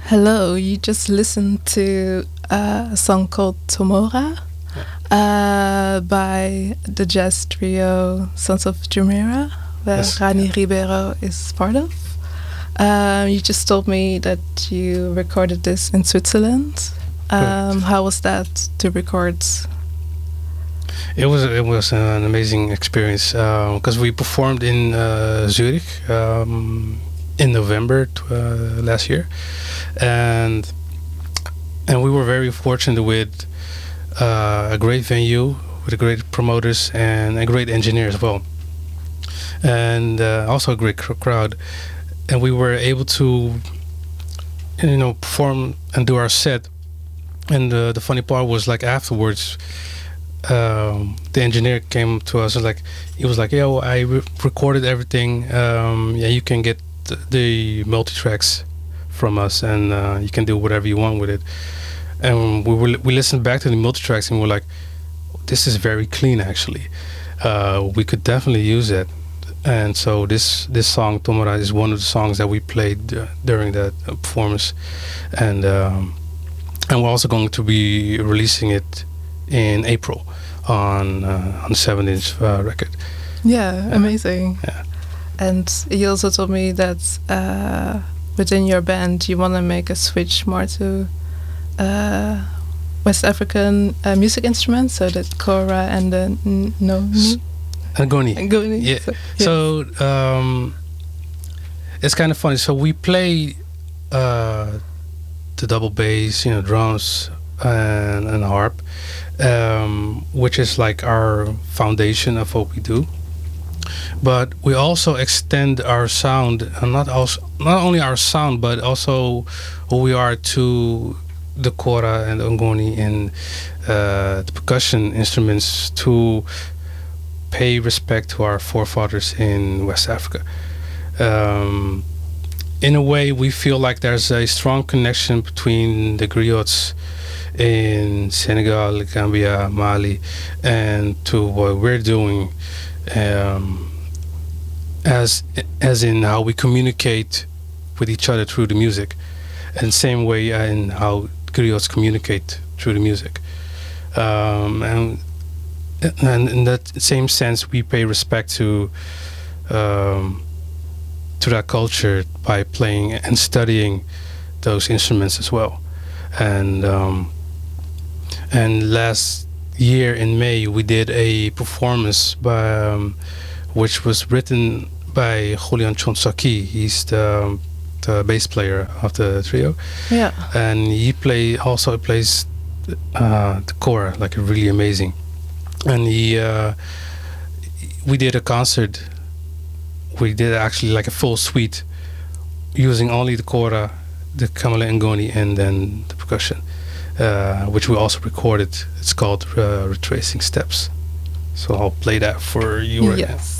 Hello, you just listened to a song called Tomora by the jazz trio Sons of Jumeirah, where Yes. Rani Ribeiro is part of. You just told me that you recorded this in Switzerland. Correct. How was that to record? It was an amazing experience because we performed in Zurich in November last year, and we were very fortunate with a great venue with great promoters and a great engineer as well, and also a great crowd, and we were able to perform and do our set. And the funny part was, like, afterwards, the engineer came to us and, like, he was like, "Yo, I recorded everything. Yeah, you can get the multi tracks from us, and you can do whatever you want with it." And we listened back to the multi tracks and we're like, "This is very clean, actually. We could definitely use it." And so this song Tomora is one of the songs that we played during that performance, and we're also going to be releasing it in April on 7-inch record. Yeah, amazing. Yeah. And you also told me that within your band you want to make a switch more to West African music instruments, so that kora and the Ngoni. ngoni. Yeah. Yes. So it's kind of funny. So we play the double bass, drums and harp, which is like our foundation of what we do. But we also extend our sound, and not only our sound, but also who we are, to the kora and the ngoni and the percussion instruments, to pay respect to our forefathers in West Africa. In a way, we feel like there's a strong connection between the griots in Senegal, Gambia, Mali, and to what we're doing, as in how we communicate with each other through the music, and same way in how griots communicate through the music. And in that same sense, we pay respect to that culture by playing and studying those instruments as well. And last year in May, we did a performance which was written by Julian Chonsaki. He's the bass player of the trio. Yeah. And he also plays the kora, like, really amazing. And we did a concert. We did actually like a full suite using only the kora, the kamele ngoni, and then the percussion, which we also recorded. It's called Retracing Steps. So I'll play that for you right now. Yes.